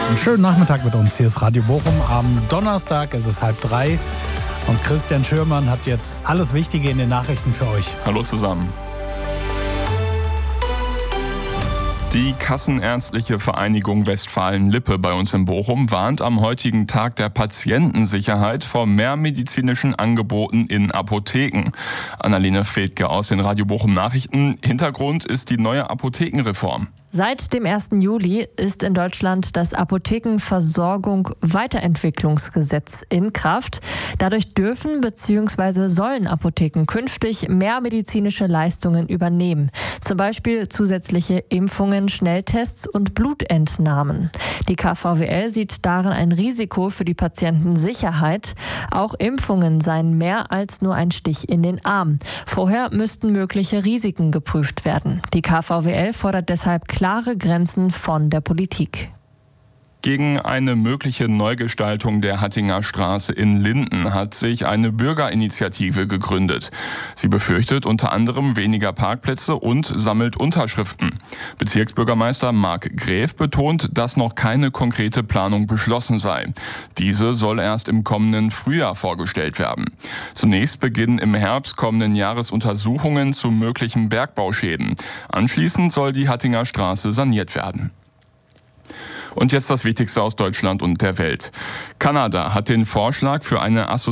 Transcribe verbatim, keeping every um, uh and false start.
Einen schönen Nachmittag mit uns. Hier ist Radio Bochum. Am Donnerstag ist es halb drei. Und Christian Schürmann hat jetzt alles Wichtige in den Nachrichten für euch. Hallo zusammen. Die Kassenärztliche Vereinigung Westfalen-Lippe bei uns in Bochum warnt am heutigen Tag der Patientensicherheit vor mehr medizinischen Angeboten in Apotheken. Annalene Fedke aus den Radio Bochum Nachrichten. Hintergrund ist die neue Apothekenreform. Seit dem ersten Juli ist in Deutschland das Apothekenversorgung-Weiterentwicklungsgesetz in Kraft. Dadurch dürfen bzw. sollen Apotheken künftig mehr medizinische Leistungen übernehmen. Zum Beispiel zusätzliche Impfungen, Schnelltests und Blutentnahmen. Die K V W L sieht darin ein Risiko für die Patientensicherheit. Auch Impfungen seien mehr als nur ein Stich in den Arm. Vorher müssten mögliche Risiken geprüft werden. Die K V W L fordert deshalb klare Grenzen von der Politik. Gegen eine mögliche Neugestaltung der Hattinger Straße in Linden hat sich eine Bürgerinitiative gegründet. Sie befürchtet unter anderem weniger Parkplätze und sammelt Unterschriften. Bezirksbürgermeister Marc Gräf betont, dass noch keine konkrete Planung beschlossen sei. Diese soll erst im kommenden Frühjahr vorgestellt werden. Zunächst beginnen im Herbst kommenden Jahres Untersuchungen zu möglichen Bergbauschäden. Anschließend soll die Hattinger Straße saniert werden. Und jetzt das Wichtigste aus Deutschland und der Welt. Kanada hat den Vorschlag für eine Assoziation